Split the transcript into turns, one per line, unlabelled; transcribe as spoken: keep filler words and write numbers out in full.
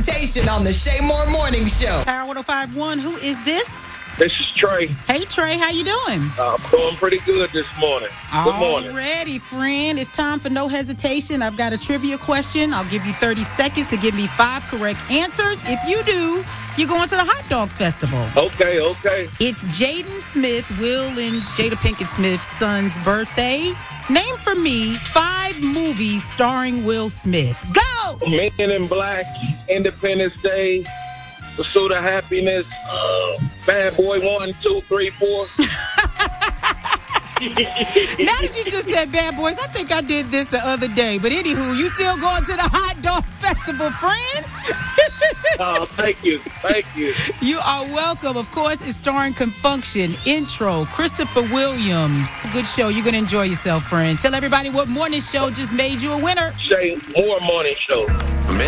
hesitation on the Shay Moore Morning Show.
Power one oh five point one, who is this?
This is Trey.
Hey, Trey, how you doing?
Uh, I'm doing pretty good this morning. Good morning.
Alrighty, friend. It's time for no hesitation. I've got a trivia question. I'll give you thirty seconds to give me five correct answers. If you do, you're going to the Hot Dog Festival.
Okay, okay.
It's Jaden Smith, Will and Jada Pinkett Smith's son's birthday. Name for me five movies starring Will Smith. Go!
Men in Black, Independence Day, Pursuit of Happiness, uh, Bad Boy one, two, three, four.
Now that you just said Bad Boys, I think I did this the other day. But anywho, you still going to the Hot Dog Festival, friend?
Oh, thank you. Thank you.
You are welcome. Of course, it's starring Confunction, Intro, Christopher Williams. Good show. You're going to enjoy yourself, friend. Tell everybody what morning show just made you a winner.
Shay Moore Morning Show.